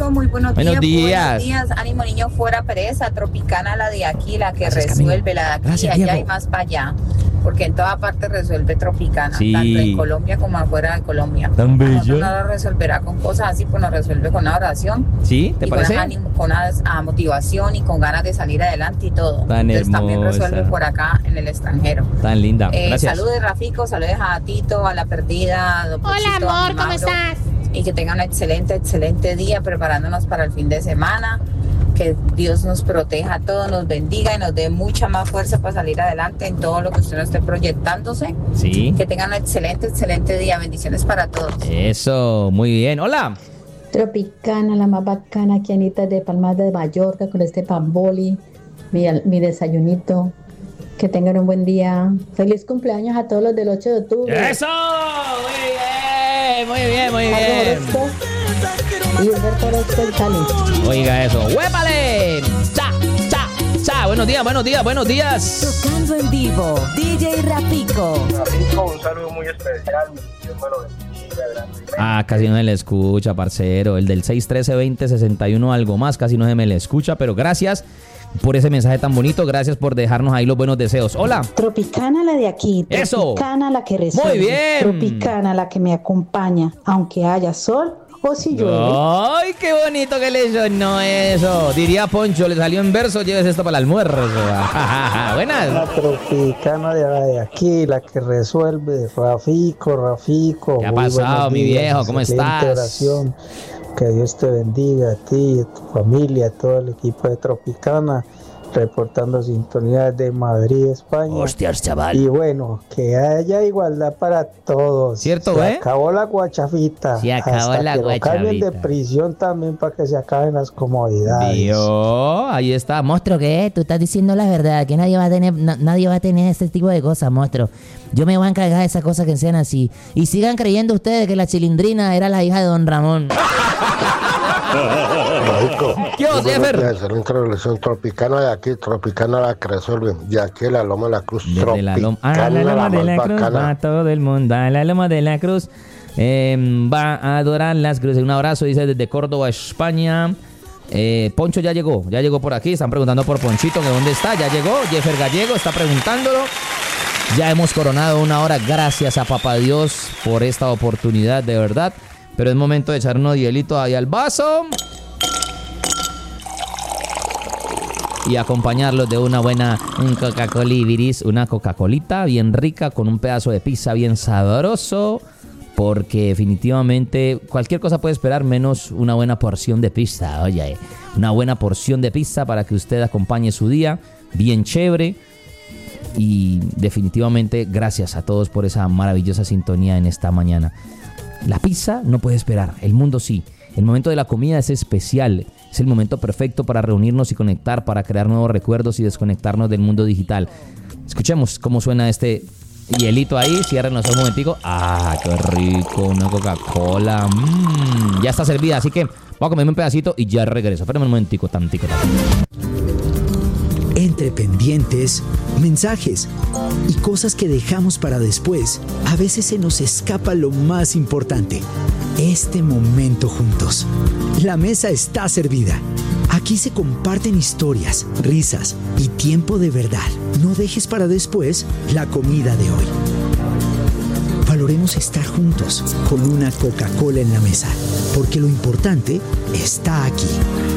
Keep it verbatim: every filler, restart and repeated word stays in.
Rafico, muy buenos, buenos días. días. Buenos días. Ánimo, niño, fuera pereza. Tropicana, la de aquí, la que Gracias, resuelve, la de aquí, Gracias, allá Diego. y más para allá. Porque en toda parte resuelve Tropicana, Sí. tanto en Colombia como afuera de Colombia. Tan bello. Nosotros no lo resolverá con cosas así, pues nos resuelve con una oración. ¿Sí? ¿Te y parece? con ánimo, con una a motivación y con ganas de salir adelante y todo. Tan Entonces también hermosa. resuelve por acá en el extranjero. Tan linda. Eh, Gracias. saludos, Rafico, saludos a Tito, a la perdida, a Don Hola, Pochito, a amor, mi ¿cómo Mauro, estás? y que tengan un excelente, excelente día preparándonos para el fin de semana. Que Dios nos proteja a todos, nos bendiga y nos dé mucha más fuerza para salir adelante en todo lo que usted no esté proyectándose. Sí. Que tengan un excelente, excelente día. Bendiciones para todos. Eso, muy bien. Hola. Tropicana, la más bacana, aquí Anita de Palmas de Mallorca con este pamboli, mi, mi desayunito. Que tengan un buen día. Feliz cumpleaños a todos los del ocho de octubre. ¡Eso! Muy bien, muy bien, muy bien. Y Humberto Orozco el Cali. Oiga eso. ¡Huépale! ¡Cha! ¡Cha! ¡Cha! Buenos días, buenos días, buenos días. Tocando en vivo, D J Rafico. Rafico, un saludo muy especial. Dios me lo bendiga. Grande. Ah, casi no se le escucha, parcero. El del seis uno tres, veinte sesenta y uno algo más, casi no se me le escucha, pero gracias por ese mensaje tan bonito. Gracias por dejarnos ahí los buenos deseos. Hola. Tropicana la de aquí. Eso. Tropicana la que resuelve. Muy bien. Tropicana la que me acompaña, aunque haya sol o si llueve. ¡Ay, qué bonito que le sonó eso! Diría Poncho, le salió en verso, lleves esto para el almuerzo. Buenas. La tropicana de, la de aquí, la que resuelve. Rafico, Rafico. ¿Qué ha muy pasado, buenos mi días, viejo? ¿Cómo excelente estás? oración. Que Dios te bendiga a ti, a tu familia, a todo el equipo de Tropicana, reportando sintonía de Madrid, España. Hostias, chaval. Y bueno, que haya igualdad para todos. ¿Cierto, se eh? acabó la guachafita. Se acabó Hasta la que lo cambien de guachafita. prisión también para que se acaben las comodidades. Dios, ahí está. Monstruo, ¿qué? Tú estás diciendo la verdad, que nadie va a tener, na- nadie va a tener este tipo de cosas, monstruo. Yo me voy a encargar de esas cosas que sean así. Y sigan creyendo ustedes que la Chilindrina era la hija de Don Ramón. Rafico, ¿Qué os excelente relación tropicana de aquí, tropicana la que resuelve. De aquí a la Loma de la Cruz, Desde tropicana la loma, a la loma de más la cruz bacana. va todo el mundo. A la loma de la cruz eh, va a adorar las cruces. Un abrazo, dice desde Córdoba, España. Eh, Poncho ya llegó, ya llegó por aquí. Están preguntando por Ponchito, que dónde está. Ya llegó. Jeffer Gallego está preguntándolo. Ya hemos coronado una hora. Gracias a Papá Dios por esta oportunidad, de verdad. Pero es momento de echar unos hielitos ahí al vaso. Y acompañarlos de una buena Coca-Cola Iris, una Coca-Colita bien rica con un pedazo de pizza bien sabroso, porque definitivamente cualquier cosa puede esperar menos una buena porción de pizza. Oye, una buena porción de pizza para que usted acompañe su día bien chévere. Y definitivamente gracias a todos por esa maravillosa sintonía en esta mañana. La pizza no puede esperar, el mundo sí. El momento de la comida es especial. Es el momento perfecto para reunirnos y conectar, para crear nuevos recuerdos y desconectarnos del mundo digital. Escuchemos cómo suena este hielito ahí. Ciérrenos un momentico. ¡Ah, qué rico! Una Coca-Cola. Mm, ya está servida, así que voy a comerme un pedacito y ya regreso. Espérame un momentico, tantico, tantico. Entre pendientes, mensajes y cosas que dejamos para después, a veces se nos escapa lo más importante, este momento juntos. La mesa está servida. Aquí se comparten historias, risas y tiempo de verdad. No dejes para después la comida de hoy. Valoremos estar juntos con una Coca-Cola en la mesa, porque lo importante está aquí.